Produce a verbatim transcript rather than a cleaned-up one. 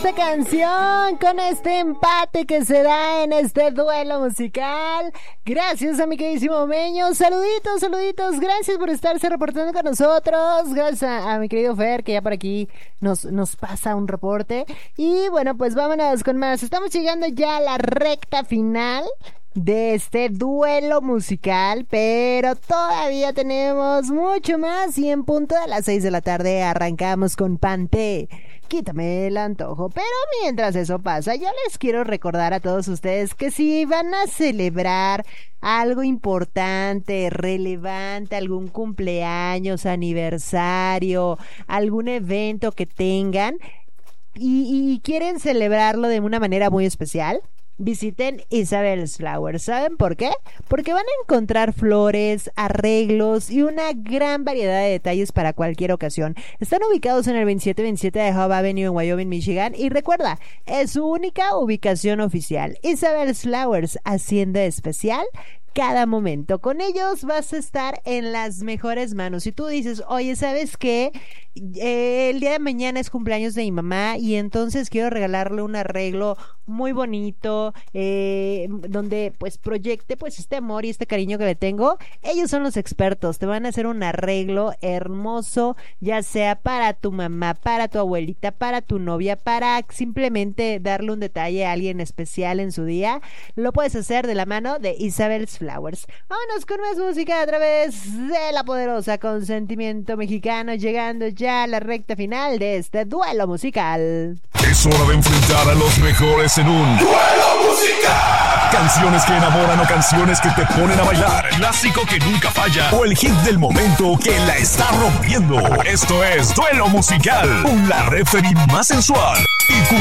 esta canción, con este empate que se da en este duelo musical. Gracias a mi queridísimo Meño. Saluditos, saluditos. Gracias por estarse reportando con nosotros. Gracias a, a mi querido Fer, que ya por aquí nos, nos pasa un reporte. Y bueno, pues vámonos con más. Estamos llegando ya a la recta final de este duelo musical, pero todavía tenemos mucho más, y en punto de las seis de la tarde arrancamos con Panté, quítame el antojo. Pero mientras eso pasa, yo les quiero recordar a todos ustedes que si van a celebrar algo importante, relevante, algún cumpleaños, aniversario, algún evento que tengan y, y quieren celebrarlo de una manera muy especial, visiten Isabel's Flowers. ¿Saben por qué? Porque van a encontrar flores, arreglos y una gran variedad de detalles para cualquier ocasión. Están ubicados en el veintisiete veintisiete de Hub Avenue en Wyoming, Michigan. Y recuerda, es su única ubicación oficial. Isabel's Flowers, haciendo especial cada momento. Con ellos vas a estar en las mejores manos. Si tú dices, oye, ¿sabes qué? Eh, el día de mañana es cumpleaños de mi mamá y entonces quiero regalarle un arreglo muy bonito, eh, donde pues proyecte pues este amor y este cariño que le tengo. Ellos son los expertos, te van a hacer un arreglo hermoso, ya sea para tu mamá, para tu abuelita, para tu novia, para simplemente darle un detalle a alguien especial en su día. Lo puedes hacer de la mano de Isabel's Flowers. Vámonos con más música a través de la poderosa Consentimiento Mexicano, llegando ya a la recta final de este duelo musical. Es hora de enfrentar a los mejores en un duelo musical. Canciones que enamoran o canciones que te ponen a bailar. Clásico que nunca falla o el hit del momento que la está rompiendo. Esto es Duelo Musical, con la referee más sensual y